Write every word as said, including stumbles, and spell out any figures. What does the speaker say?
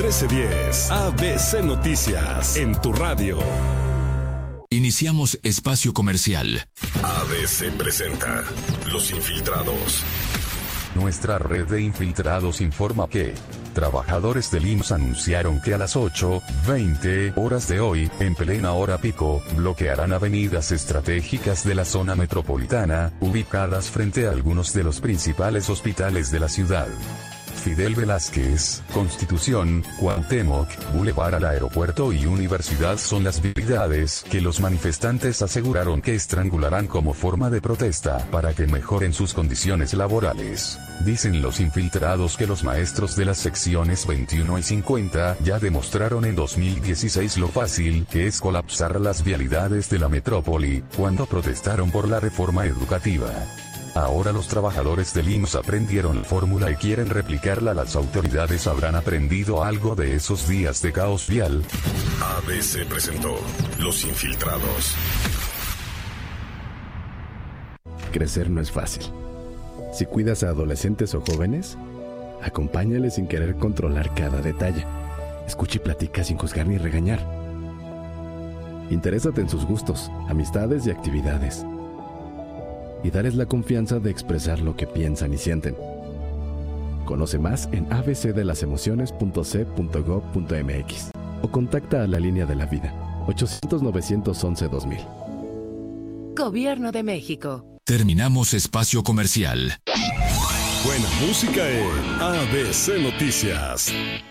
trece diez A B C Noticias en tu radio. Iniciamos espacio comercial. A B C presenta Los Infiltrados. Nuestra red de infiltrados informa que trabajadores del I M S S anunciaron que a las ocho veinte horas de hoy, en plena hora pico, bloquearán avenidas estratégicas de la zona metropolitana, ubicadas frente a algunos de los principales hospitales de la ciudad. Fidel Velázquez, Constitución, Cuauhtémoc, Boulevard al Aeropuerto y Universidad son las vialidades que los manifestantes aseguraron que estrangularán como forma de protesta para que mejoren sus condiciones laborales. Dicen los infiltrados que los maestros de las secciones veintiuno y cincuenta ya demostraron en dos mil dieciséis lo fácil que es colapsar las vialidades de la metrópoli, cuando protestaron por la reforma educativa. Ahora los trabajadores del I M S S aprendieron la fórmula y quieren replicarla. Las autoridades habrán aprendido algo de esos días de caos vial. A B C presentó Los Infiltrados. Crecer no es fácil. Si cuidas a adolescentes o jóvenes, acompáñales sin querer controlar cada detalle. Escucha y platica sin juzgar ni regañar. Interésate en sus gustos, amistades y actividades. Y darles la confianza de expresar lo que piensan y sienten. Conoce más en a b c de las emociones punto c punto gob punto m x o contacta a la línea de la vida ochocientos novecientos once dos mil. Gobierno de México. Terminamos espacio comercial. Buena música en A B C Noticias.